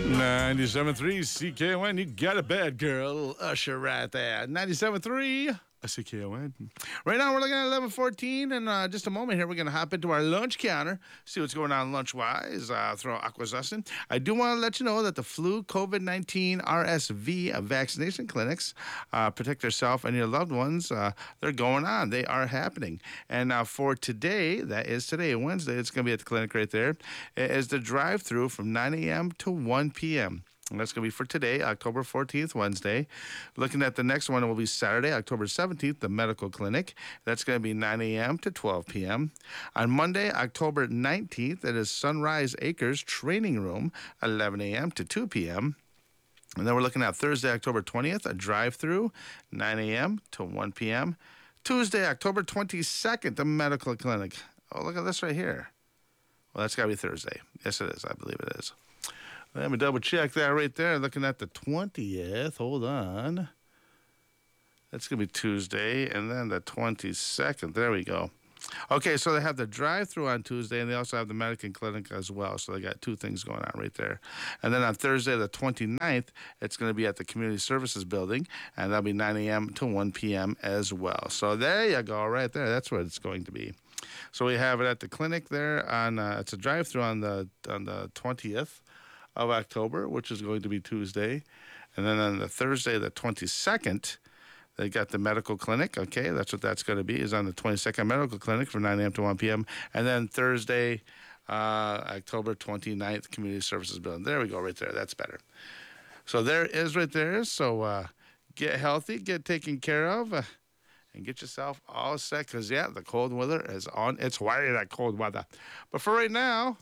97.3 CKON. You got a bad girl. Usher right there. 97.3 CKON. Right now we're looking at 11:14, and just a moment here we're going to hop into our lunch counter, see what's going on lunch-wise through Akwesasne. I do want to let you know that the flu, COVID-19, RSV vaccination clinics, protect yourself and your loved ones, they're going on. They are happening. And for today, that is today, Wednesday, it's going to be at the clinic right there, it is the drive-through from 9 a.m. to 1 p.m. And that's going to be for today, October 14th, Wednesday. Looking at the next one, it will be Saturday, October 17th, the medical clinic. That's going to be 9 a.m. to 12 p.m. On Monday, October 19th, it is Sunrise Acres Training Room, 11 a.m. to 2 p.m. And then we're looking at Thursday, October 20th, a drive-through, 9 a.m. to 1 p.m. Tuesday, October 22nd, the medical clinic. Oh, look at this right here. Well, that's got to be Thursday. Yes, it is. I believe it is. Let me double check that right there. Looking at the 20th. Hold on. That's going to be Tuesday. And then the 22nd. There we go. Okay, so they have the drive-through on Tuesday, and they also have the medical clinic as well. So they got two things going on right there. And then on Thursday, the 29th, it's going to be at the Community Services Building, and that'll be 9 a.m. to 1 p.m. as well. So there you go, right there. That's what it's going to be. So we have it at the clinic there. On it's a drive-through on the 20th. Of October, which is going to be Tuesday. And then on the Thursday, the 22nd, they got the medical clinic. Okay, that's what that's going to be, is on the 22nd medical clinic from 9 a.m. to 1 p.m. And then Thursday, October 29th, Community Services Building. There we go, right there. That's better. So there it is right there. So get healthy, get taken care of, and get yourself all set. Because, yeah, the cold weather is on its way, that cold weather. But for right now...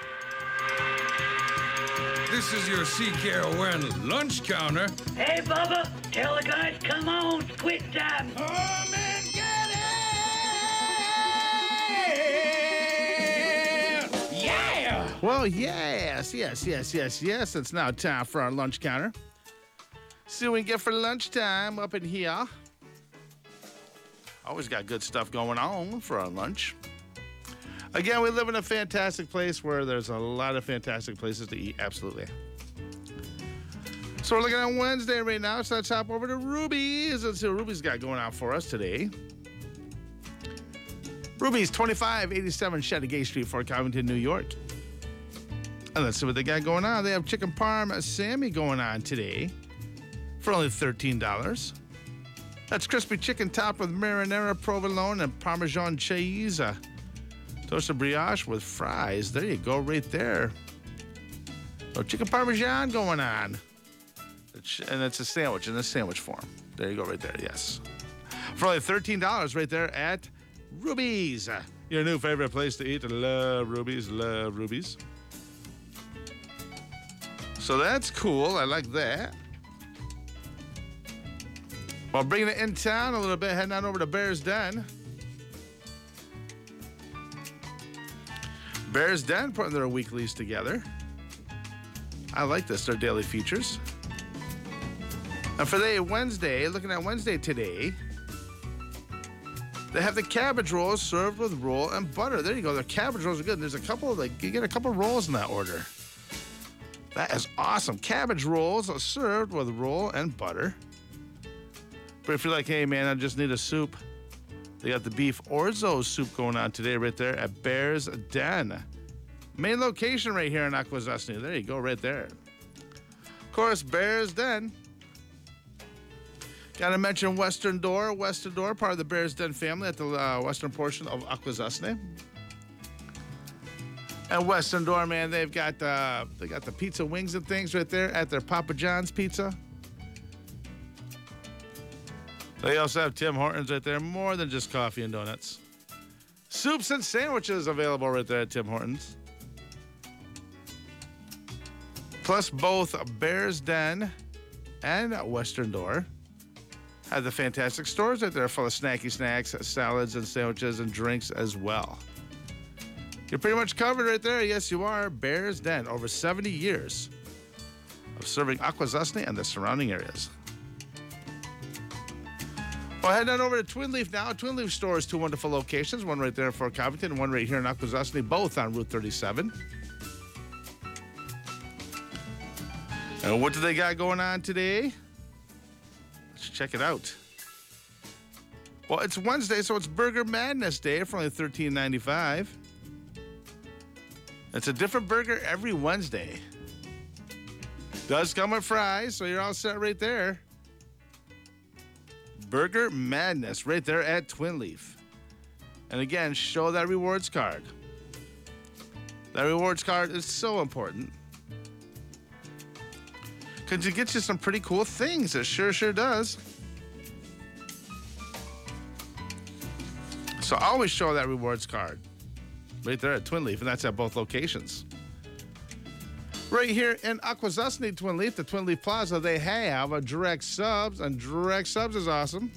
This is your CKON lunch counter. Hey, Bubba, tell the guys, come on, quit time. Come and get it! Yeah! Well, yes. It's now time for our lunch counter. See what we can get for lunchtime up in here. Always got good stuff going on for our lunch. Again, we live in a fantastic place where there's a lot of fantastic places to eat, absolutely. So we're looking at Wednesday right now, so let's hop over to Ruby's. Let's see what Ruby's got going on for us today. Ruby's, 2587 Chateauguay Street, Fort Covington, New York. And let's see what they got going on. They have chicken parm Sammy going on today for only $13. That's crispy chicken topped with marinara, provolone, and Parmesan cheese. Toasted brioche with fries. There you go, right there. Oh, chicken parmesan going on. And it's a sandwich in a sandwich form. There you go, right there, yes. For only $13 right there at Ruby's. Your new favorite place to eat. Love Ruby's, love Ruby's. So that's cool. I like that. Well, bringing it in town a little bit, heading on over to Bear's Den. Bear's Den putting their weeklies together. I like this, their daily features. And for the Wednesday, looking at Wednesday today, they have the cabbage rolls served with roll and butter. There you go, their cabbage rolls are good. There's a couple, you get a couple rolls in that order. That is awesome. Cabbage rolls are served with roll and butter. But if you're like, hey man, I just need a soup, they got the beef orzo soup going on today right there at Bear's Den. Main location right here in Akwesasne. There you go, right there. Of course, Bear's Den. Got to mention Western Door. Western Door, part of the Bear's Den family at the western portion of Akwesasne. And Western Door, man, they got the pizza wings and things right there at their Papa John's Pizza. They also have Tim Hortons right there, more than just coffee and donuts. Soups and sandwiches available right there at Tim Hortons. Plus both Bear's Den and Western Door have the fantastic stores right there full of snacky snacks, salads and sandwiches and drinks as well. You're pretty much covered right there. Yes, you are. Bear's Den, over 70 years of serving Akwesasne and the surrounding areas. Well, head on over to Twin Leaf now. Twin Leaf stores, two wonderful locations, one right there in Fort Covington and one right here in Akwesasne, both on Route 37. And what do they got going on today? Let's check it out. Well, it's Wednesday, so it's Burger Madness Day for only $13.95. It's a different burger every Wednesday. Does come with fries, so you're all set right there. Burger Madness right there at Twin Leaf. And again, show that rewards card. That rewards card is so important. Because it gets you some pretty cool things. It sure does. So always show that rewards card. Right there at Twin Leaf, and that's at both locations. Right here in Akwesasne, Twin Leaf, the Twin Leaf Plaza, they have a Direct Subs, and Direct Subs is awesome.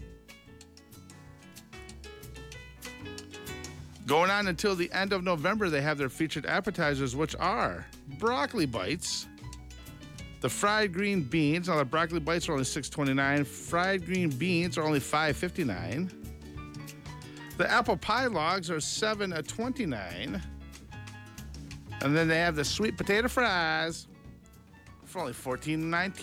Going on until the end of November, they have their featured appetizers, which are broccoli bites, the fried green beans. Now, the broccoli bites are only $6.29. Fried green beans are only $5.59. The apple pie logs are $7.29. And then they have the sweet potato fries for only $14.19.